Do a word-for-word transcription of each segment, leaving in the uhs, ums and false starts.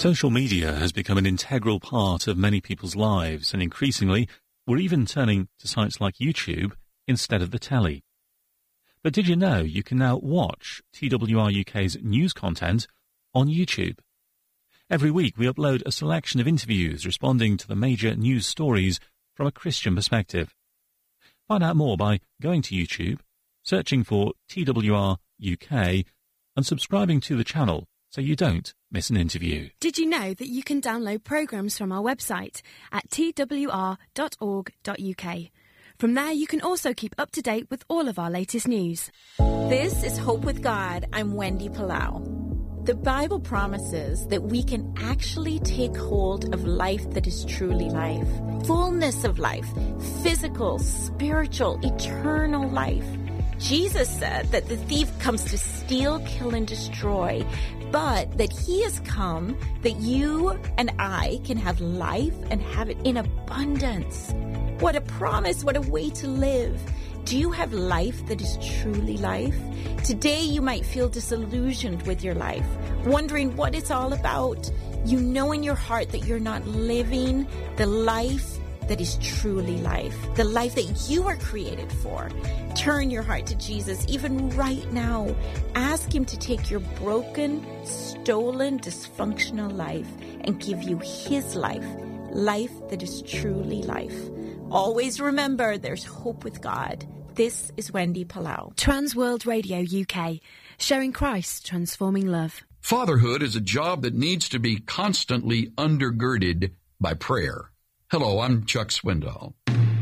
Social media has become an integral part of many people's lives, and increasingly, we're even turning to sites like YouTube instead of the telly. But did you know you can now watch T W R U K's news content on YouTube? Every week we upload a selection of interviews responding to the major news stories from a Christian perspective. Find out more by going to YouTube, searching for T W R U K, and subscribing to the channel so you don't miss an interview. Did you know that you can download programmes from our website at t w r dot org dot u k? From there, you can also keep up to date with all of our latest news. This is Hope with God. I'm Wendy Palau. The Bible promises that we can actually take hold of life that is truly life. Fullness of life. Physical, spiritual, eternal life. Jesus said that the thief comes to steal, kill, and destroy, but that he has come that you and I can have life and have it in abundance. What a promise, what a way to live. Do you have life that is truly life? Today you might feel disillusioned with your life, wondering what it's all about. You know in your heart that you're not living the life that is truly life, the life that you were created for. Turn your heart to Jesus even right now. Ask him to take your broken, stolen, dysfunctional life and give you his life, life that is truly life. Always remember, there's hope with God. This is Wendy Palau. Trans World Radio U K, sharing Christ, transforming love. Fatherhood is a job that needs to be constantly undergirded by prayer. Hello, I'm Chuck Swindoll.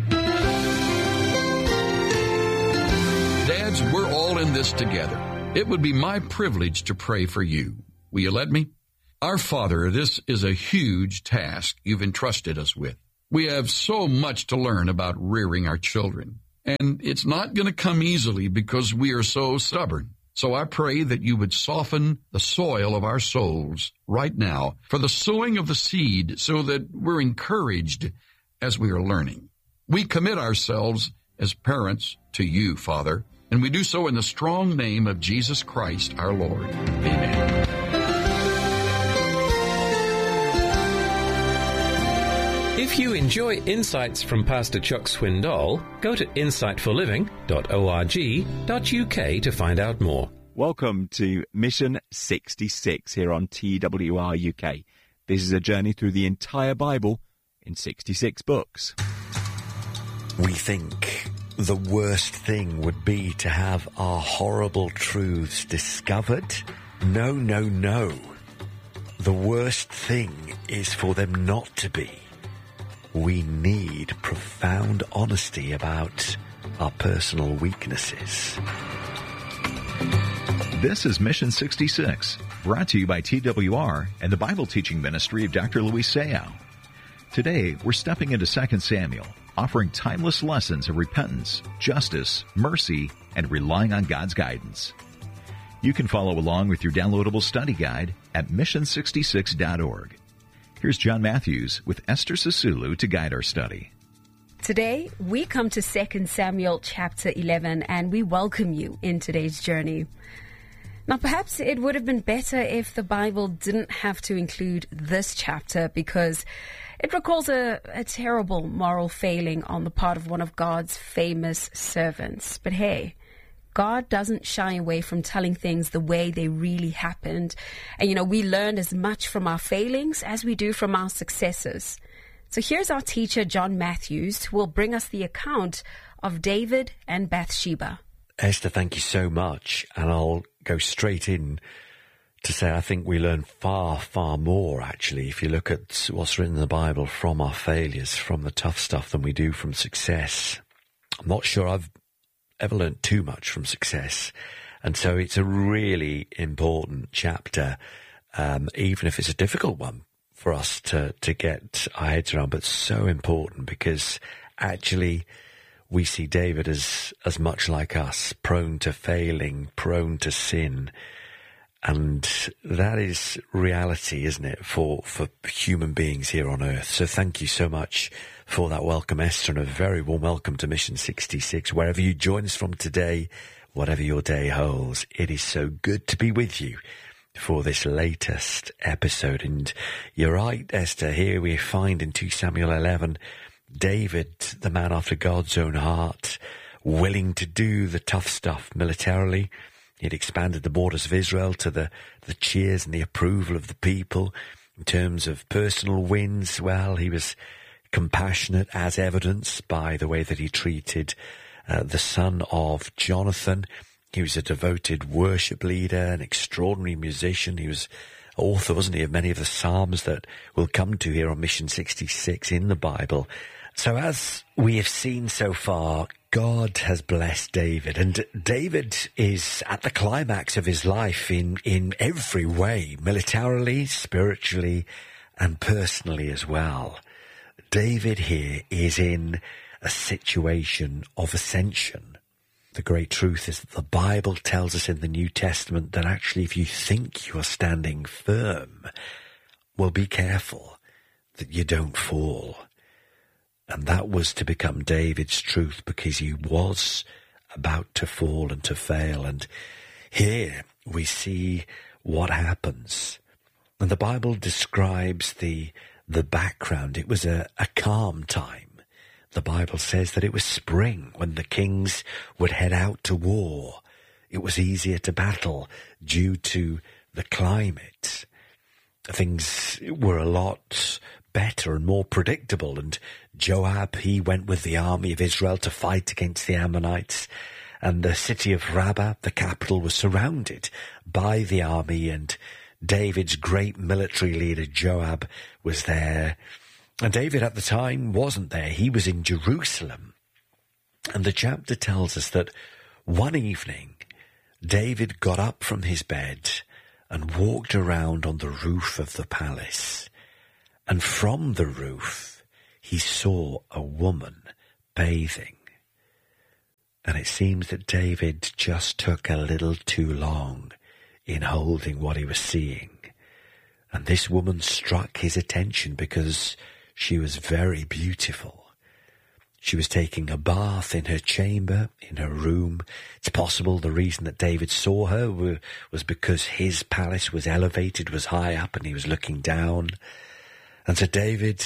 Dads, we're all in this together. It would be my privilege to pray for you. Will you let me? Our Father, this is a huge task you've entrusted us with. We have so much to learn about rearing our children, and it's not going to come easily because we are so stubborn. So I pray that you would soften the soil of our souls right now for the sowing of the seed so that we're encouraged as we are learning. We commit ourselves as parents to you, Father, and we do so in the strong name of Jesus Christ, our Lord. Amen. If you enjoy insights from Pastor Chuck Swindoll, go to insight for living dot org dot u k to find out more. Welcome to Mission sixty-six here on T W R U K. This is a journey through the entire Bible in sixty-six books. We think the worst thing would be to have our horrible truths discovered. No, no, no. The worst thing is for them not to be. We need profound honesty about our personal weaknesses. This is Mission sixty-six, brought to you by T W R and the Bible teaching ministry of Doctor Luis Sayao. Today, we're stepping into Second Samuel, offering timeless lessons of repentance, justice, mercy, and relying on God's guidance. You can follow along with your downloadable study guide at mission sixty-six dot org. Here's John Matthews with Esther Sisulu to guide our study. Today, we come to Second Samuel chapter eleven, and we welcome you in today's journey. Now, perhaps it would have been better if the Bible didn't have to include this chapter because it recalls a, a terrible moral failing on the part of one of God's famous servants. But hey, God doesn't shy away from telling things the way they really happened. And, you know, we learn as much from our failings as we do from our successes. So here's our teacher, John Matthews, who will bring us the account of David and Bathsheba. Esther, thank you so much. And I'll go straight in to say I think we learn far, far more, actually, if you look at what's written in the Bible from our failures, from the tough stuff, than we do from success. I'm not sure I've ever learned too much from success. And so it's a really important chapter, um, even if it's a difficult one for us to, to get our heads around, but so important because actually we see David as, as much like us, prone to failing, prone to sin. And that is reality, isn't it, for, for human beings here on earth. So thank you so much for that welcome, Esther, and a very warm welcome to Mission sixty-six. Wherever you join us from today, whatever your day holds, it is so good to be with you for this latest episode. And you're right, Esther, here we find in Second Samuel eleven, David, the man after God's own heart, willing to do the tough stuff militarily. He'd expanded the borders of Israel to the, the cheers and the approval of the people. In terms of personal wins, well, he was compassionate, as evidenced by the way that he treated uh, the son of Jonathan. He was a devoted worship leader, an extraordinary musician. He was author, wasn't he, of many of the Psalms that we'll come to here on Mission sixty-six in the Bible. So as we have seen so far, God has blessed David, and David is at the climax of his life in, in every way, militarily, spiritually, and personally as well. David here is in a situation of ascension. The great truth is that the Bible tells us in the New Testament that actually if you think you are standing firm, well, be careful that you don't fall. And that was to become David's truth, because he was about to fall and to fail. And here we see what happens. And the Bible describes the the background. It was a, a calm time. The Bible says that it was spring when the kings would head out to war. It was easier to battle due to the climate. Things were a lot better and more predictable, and Joab, he went with the army of Israel to fight against the Ammonites, and the city of Rabbah, the capital, was surrounded by the army, and David's great military leader Joab was there. And David at the time wasn't there. He was in Jerusalem. And the chapter tells us that one evening David got up from his bed and walked around on the roof of the palace. And from the roof he saw a woman bathing. And it seems that David just took a little too long in holding what he was seeing. And this woman struck his attention because she was very beautiful. She was taking a bath in her chamber, in her room. It's possible the reason that David saw her was because his palace was elevated, was high up, and he was looking down. And so David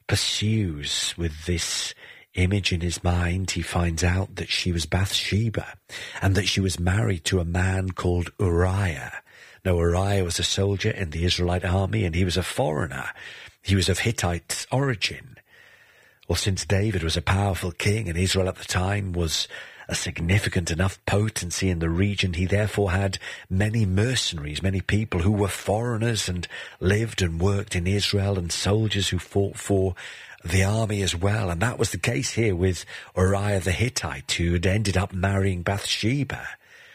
pursues with this image in his mind. He finds out that she was Bathsheba and that she was married to a man called Uriah. Now, Uriah was a soldier in the Israelite army, and he was a foreigner. He was of Hittite origin. Well, since David was a powerful king and Israel at the time was a significant enough potency in the region, he therefore had many mercenaries, many people who were foreigners and lived and worked in Israel, and soldiers who fought for the army as well. And that was the case here with Uriah the Hittite, who had ended up marrying Bathsheba.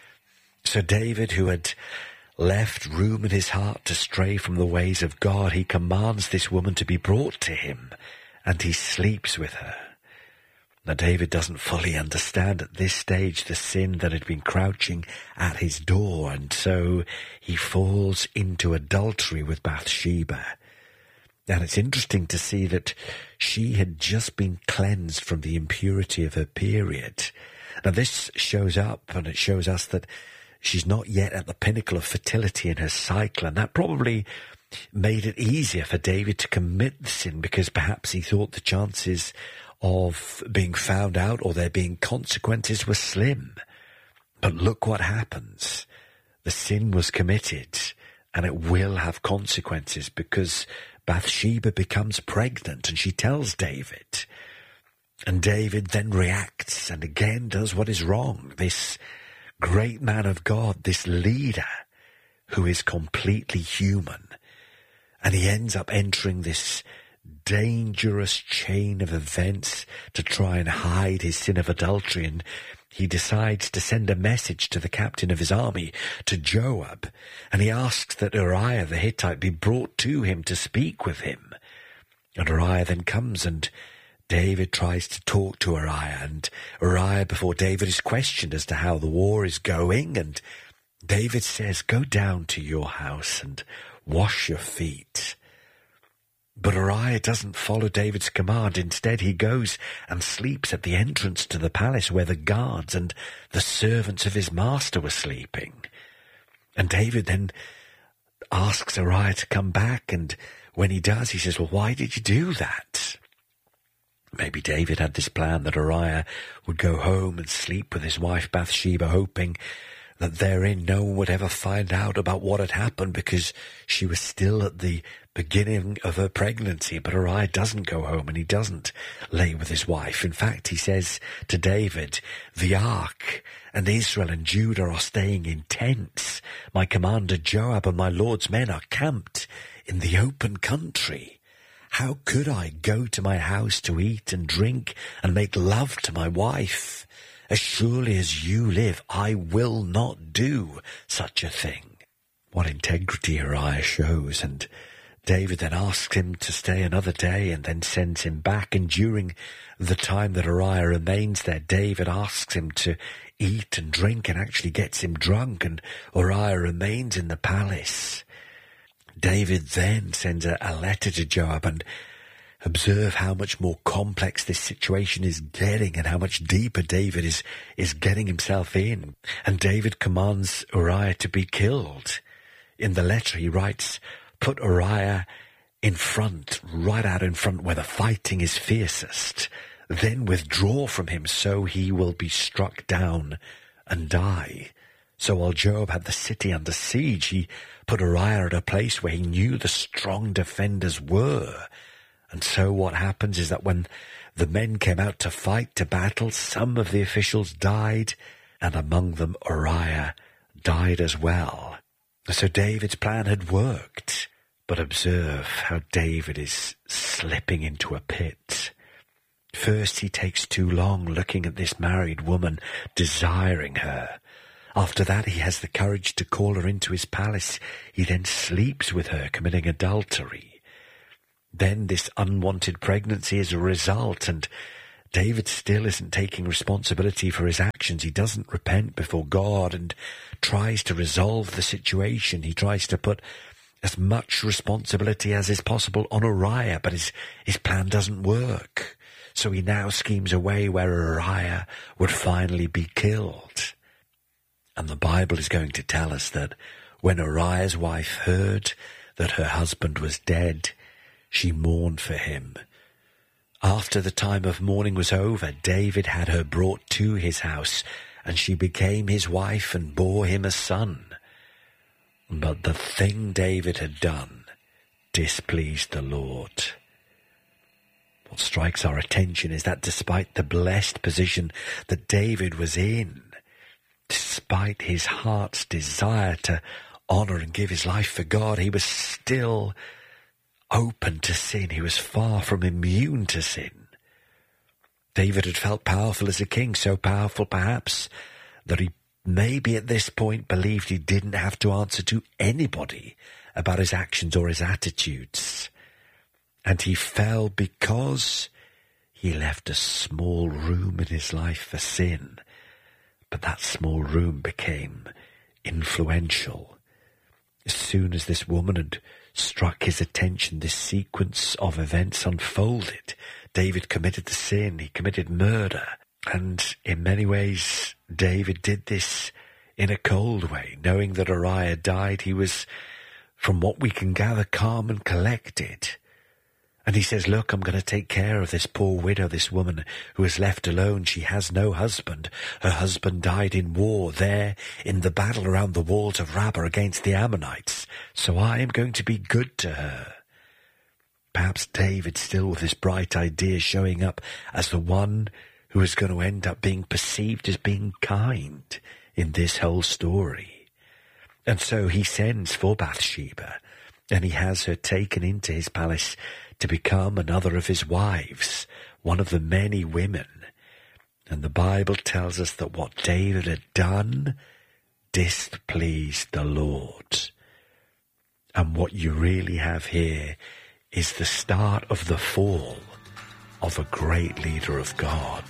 So David, who had left room in his heart to stray from the ways of God, he commands this woman to be brought to him, and he sleeps with her. Now, David doesn't fully understand at this stage the sin that had been crouching at his door, and so he falls into adultery with Bathsheba. And it's interesting to see that she had just been cleansed from the impurity of her period. Now, this shows up, and it shows us that she's not yet at the pinnacle of fertility in her cycle, and that probably made it easier for David to commit the sin, because perhaps he thought the chances of being found out or there being consequences were slim. But look what happens. The sin was committed, and it will have consequences, because Bathsheba becomes pregnant, and she tells David. And David then reacts and again does what is wrong. This great man of God, this leader who is completely human. And he ends up entering this dangerous chain of events to try and hide his sin of adultery. And he decides to send a message to the captain of his army, to Joab. And he asks that Uriah the Hittite be brought to him to speak with him. And Uriah then comes, and David tries to talk to Uriah, and Uriah, before David, is questioned as to how the war is going, and David says, "Go down to your house and wash your feet." But Uriah doesn't follow David's command. Instead, he goes and sleeps at the entrance to the palace where the guards and the servants of his master were sleeping. And David then asks Uriah to come back, and when he does, he says, well, why did you do that? Maybe David had this plan that Uriah would go home and sleep with his wife Bathsheba, hoping that therein no one would ever find out about what had happened because she was still at the beginning of her pregnancy. But Uriah doesn't go home and he doesn't lay with his wife. In fact, he says to David, the ark and Israel and Judah are staying in tents. My commander Joab and my Lord's men are camped in the open country. How could I go to my house to eat and drink and make love to my wife? As surely as you live, I will not do such a thing. What integrity Uriah shows. And David then asks him to stay another day and then sends him back. And during the time that Uriah remains there, David asks him to eat and drink and actually gets him drunk. And Uriah remains in the palace. David then sends a, a letter to Joab, and observe how much more complex this situation is getting and how much deeper David is, is getting himself in. And David commands Uriah to be killed. In the letter he writes, put Uriah in front, right out in front where the fighting is fiercest. Then withdraw from him so he will be struck down and die. So while Joab had the city under siege, he put Uriah at a place where he knew the strong defenders were. And so what happens is that when the men came out to fight, to battle, some of the officials died, and among them Uriah died as well. So David's plan had worked. But observe how David is slipping into a pit. First he takes too long looking at this married woman, desiring her. After that he has the courage to call her into his palace. He then sleeps with her, committing adultery. Then this unwanted pregnancy is a result, and David still isn't taking responsibility for his actions. He doesn't repent before God and tries to resolve the situation. He tries to put as much responsibility as is possible on Uriah, but his, his plan doesn't work. So he now schemes a way where Uriah would finally be killed. And the Bible is going to tell us that when Uriah's wife heard that her husband was dead, she mourned for him. After the time of mourning was over, David had her brought to his house, and she became his wife and bore him a son. But the thing David had done displeased the Lord. What strikes our attention is that despite the blessed position that David was in, despite his heart's desire to honor and give his life for God, he was still open to sin. He was far from immune to sin. David had felt powerful as a king, so powerful perhaps that he maybe at this point believed he didn't have to answer to anybody about his actions or his attitudes. And he fell because he left a small room in his life for sin. But that small room became influential. As soon as this woman had struck his attention, this sequence of events unfolded. David committed the sin. He committed murder. And in many ways, David did this in a cold way. Knowing that Uriah died, he was, from what we can gather, calm and collected. And he says, look, I'm going to take care of this poor widow, this woman who is left alone. She has no husband. Her husband died in war there in the battle around the walls of Rabbah against the Ammonites. So I am going to be good to her. Perhaps David, still with his bright ideas, showing up as the one who is going to end up being perceived as being kind in this whole story. And so he sends for Bathsheba, and he has her taken into his palace to become another of his wives, one of the many women. And the Bible tells us that what David had done displeased the Lord. And what you really have here is the start of the fall of a great leader of God.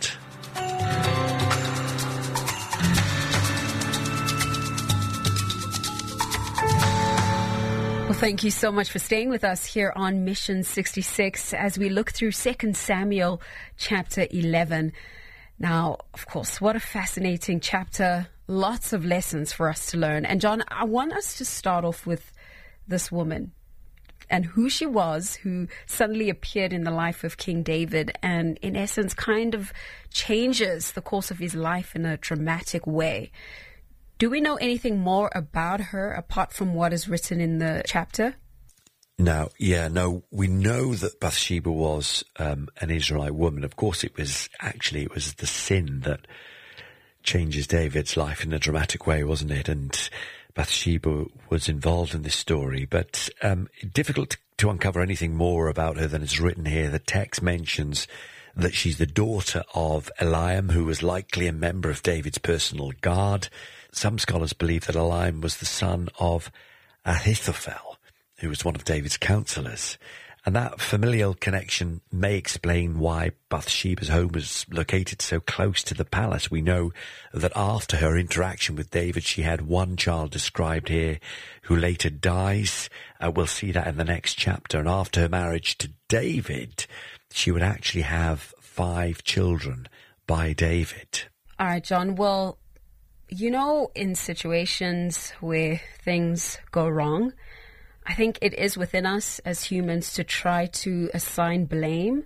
Well, thank you so much for staying with us here on Mission sixty-six as we look through Second Samuel chapter eleven. Now, of course, what a fascinating chapter. Lots of lessons for us to learn. And John, I want us to start off with this woman and who she was, who suddenly appeared in the life of King David and, in essence, kind of changes the course of his life in a dramatic way. Do we know anything more about her apart from what is written in the chapter? No, yeah, no, we know that Bathsheba was um, an Israelite woman. Of course, it was actually, it was the sin that changes David's life in a dramatic way, wasn't it? And Bathsheba was involved in this story, but um, difficult to uncover anything more about her than is written here. The text mentions that she's the daughter of Eliam, who was likely a member of David's personal guard. Some scholars believe that Eliam was the son of Ahithophel, who was one of David's counselors. And that familial connection may explain why Bathsheba's home was located so close to the palace. We know that after her interaction with David, she had one child described here who later dies. Uh, we'll see that in the next chapter. And after her marriage to David, she would actually have five children by David. All right, John. Well, you know, in situations where things go wrong, I think it is within us as humans to try to assign blame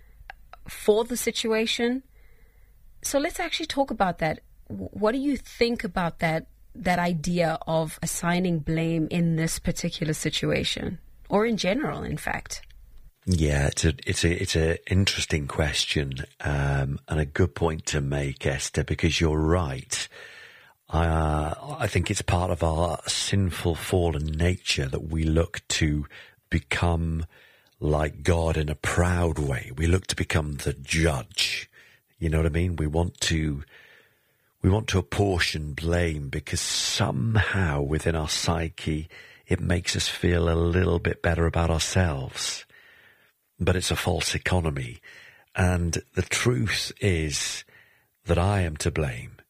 for the situation. So let's actually talk about that. What do you think about that that idea of assigning blame in this particular situation, or in general, in fact? Yeah, it's a it's a it's a interesting question um, and a good point to make, Esther, because you're right. Uh, I think it's part of our sinful, fallen nature that we look to become like God in a proud way. We look to become the judge. You know what I mean? We want to, we want to apportion blame because somehow within our psyche, it makes us feel a little bit better about ourselves. But it's a false economy. And the truth is that I am to blame.